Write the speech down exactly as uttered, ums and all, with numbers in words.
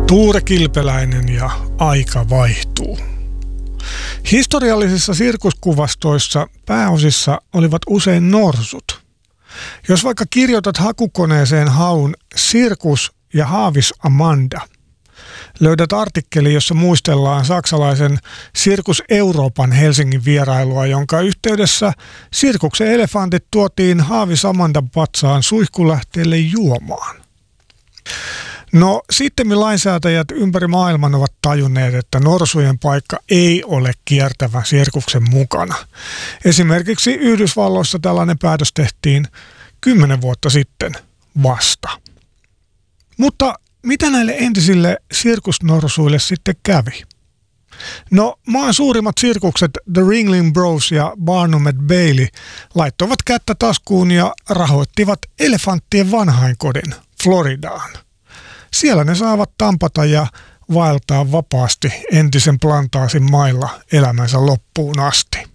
Tuure Kilpeläinen ja aika vaihtuu. Historiallisissa sirkuskuvastoissa pääosissa olivat usein norsut. Jos vaikka kirjoitat hakukoneeseen haun Sirkus ja haavis Amanda, löydät artikkeli, jossa muistellaan saksalaisen Sirkus Euroopan Helsingin vierailua, jonka yhteydessä sirkuksen elefantit tuotiin haavis Amandan patsaan suihkulähteelle juomaan. No sitten lainsäätäjät ympäri maailman ovat tajunneet, että norsujen paikka ei ole kiertävän sirkuksen mukana. Esimerkiksi Yhdysvalloissa tällainen päätös tehtiin kymmenen vuotta sitten vasta. Mutta mitä näille entisille sirkusnorsuille sitten kävi? No, maan suurimmat sirkukset The Ringling Bros ja Barnum and Bailey laittoivat kättä taskuun ja rahoittivat elefanttien vanhainkodin Floridaan. Siellä ne saavat tampata ja vaeltaa vapaasti entisen plantaasin mailla elämänsä loppuun asti.